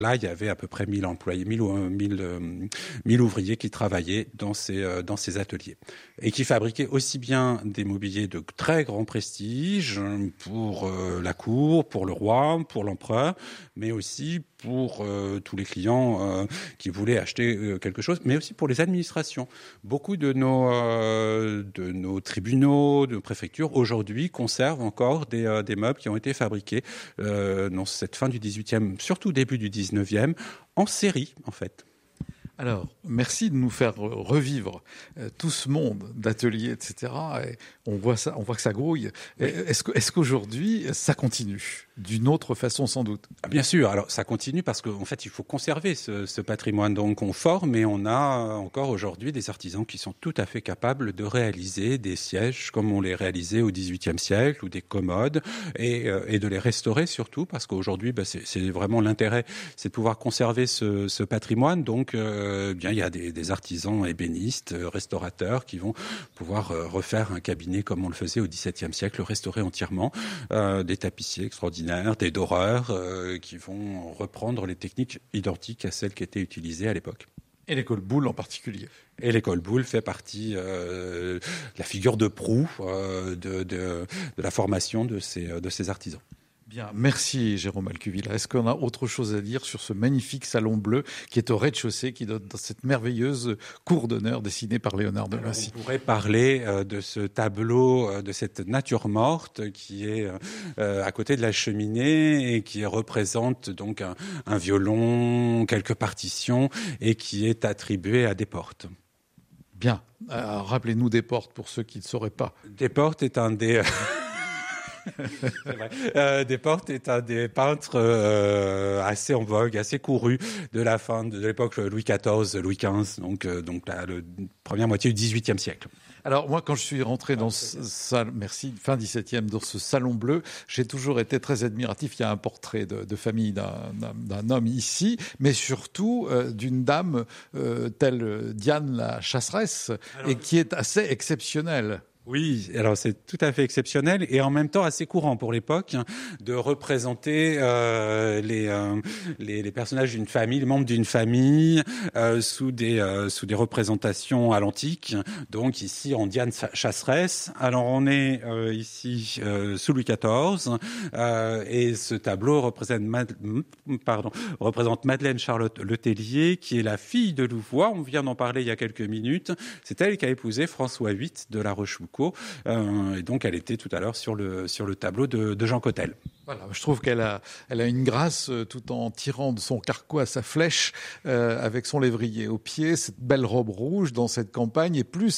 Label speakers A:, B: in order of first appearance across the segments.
A: Là, il y avait à peu près 1000 employés, 1000 ouvriers qui travaillaient dans ces ateliers et qui fabriquaient aussi bien des mobiliers de très grand prestige pour la cour, pour le roi, pour l'empereur, mais aussi pour tous les clients qui voulaient acheter quelque chose, mais aussi pour les administrations. Beaucoup de nos tribunaux, de nos préfectures, aujourd'hui, conservent encore des meubles qui ont été fabriqués dans cette fin du XVIIIe, surtout début du XIXe, en série, en fait.
B: Alors, merci de nous faire revivre tout ce monde d'ateliers, etc. Et on voit que ça grouille.
A: Oui.
B: Est-ce qu'aujourd'hui, ça continue d'une autre façon, sans doute?
A: Bien sûr. Alors, ça continue parce qu'en fait, il faut conserver ce patrimoine. Donc, on forme et on a encore aujourd'hui des artisans qui sont tout à fait capables de réaliser des sièges comme on les réalisait au XVIIIe siècle ou des commodes et de les restaurer surtout parce qu'aujourd'hui, c'est vraiment l'intérêt, c'est de pouvoir conserver ce patrimoine. Donc, il y a des artisans ébénistes, restaurateurs qui vont pouvoir refaire un cabinet comme on le faisait au XVIIe siècle, le restaurer entièrement, des tapissiers extraordinaires, des doreurs qui vont reprendre les techniques identiques à celles qui étaient utilisées à l'époque.
B: Et l'école Boulle en particulier.
A: Et l'école Boulle fait partie de la figure de proue de la formation de ces artisans.
B: Bien, merci Jérôme Alcuvilla. Est-ce qu'on a autre chose à dire sur ce magnifique salon bleu qui est au rez-de-chaussée, qui donne dans cette merveilleuse cour d'honneur dessinée par Léonard de Vinci?
A: On pourrait parler de ce tableau, de cette nature morte qui est à côté de la cheminée et qui représente donc un violon, quelques partitions et qui est attribué à Desportes.
B: Bien, rappelez-nous Desportes pour ceux qui ne sauraient pas.
A: Desportes est un des... C'est vrai. Desportes est un des peintres assez en vogue, assez couru de la fin de l'époque Louis XIV, Louis XV, donc la première moitié du XVIIIe siècle.
B: Alors moi, quand je suis rentré dans fin XVIIe, dans ce salon bleu, j'ai toujours été très admiratif. Il y a un portrait de famille d'un homme ici, mais surtout d'une dame telle Diane la chasseresse, et qui est assez exceptionnelle.
A: Oui, alors c'est tout à fait exceptionnel et en même temps assez courant pour l'époque de représenter les personnages d'une famille, les membres d'une famille sous des représentations à l'antique. Donc ici en Diane chasseresse. Alors on est ici sous Louis XIV et ce tableau représente Madeleine Charlotte Letellier qui est la fille de Louvois. On vient d'en parler il y a quelques minutes. C'est elle qui a épousé François VIII de La Rochefoucauld. Et donc elle était tout à l'heure sur le tableau de Jean Cotelle.
B: Voilà, je trouve qu'elle a une grâce tout en tirant de son carquois sa flèche avec son lévrier au pied, cette belle robe rouge dans cette campagne et plus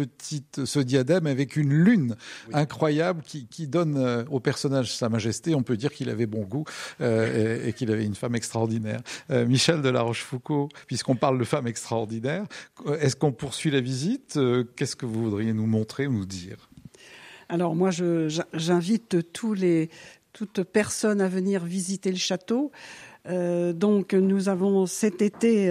B: ce diadème avec une lune incroyable qui donne au personnage sa majesté. On peut dire qu'il avait bon goût et qu'il avait une femme extraordinaire. Michel de La Rochefoucauld, puisqu'on parle de femme extraordinaire, est-ce qu'on poursuit la visite? Qu'est-ce que vous voudriez nous montrer ou nous dire?
C: Alors moi, j'invite toute personne à venir visiter le château. Donc nous avons cet été,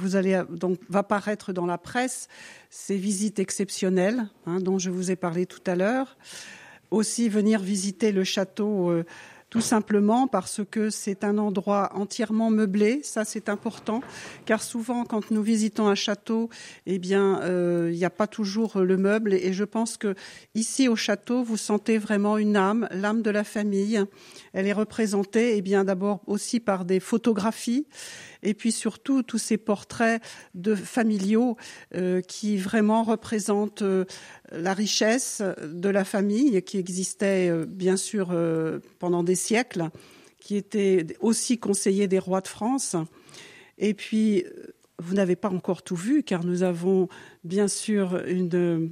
C: va paraître dans la presse ces visites exceptionnelles dont je vous ai parlé tout à l'heure. Aussi venir visiter le château tout simplement parce que c'est un endroit entièrement meublé, ça c'est important, car souvent quand nous visitons un château, il n'y a pas toujours le meuble et je pense que ici au château, vous sentez vraiment l'âme de la famille. Elle est représentée d'abord aussi par des photographies et puis surtout tous ces portraits de familiaux qui vraiment représentent la richesse de la famille qui existait bien sûr pendant des siècles, qui était aussi conseiller des rois de France. Et puis, vous n'avez pas encore tout vu, car nous avons bien sûr une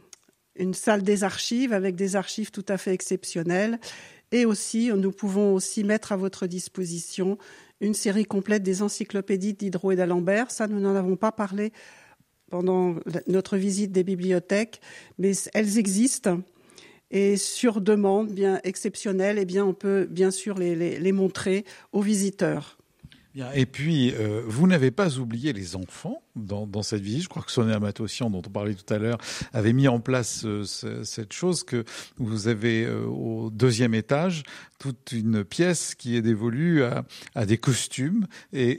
C: salle des archives avec des archives tout à fait exceptionnelles. Et aussi, nous pouvons aussi mettre à votre disposition une série complète des encyclopédies Diderot et d'Alembert. Ça, nous n'en avons pas parlé pendant notre visite des bibliothèques, mais elles existent. Et sur demande bien exceptionnelle, on peut bien sûr les montrer aux visiteurs.
B: Bien. Et puis, vous n'avez pas oublié les enfants dans cette visite. Je crois que Sonia Matossian, dont on parlait tout à l'heure, avait mis en place cette chose que vous avez au 2e étage toute une pièce qui est dévolue à des costumes et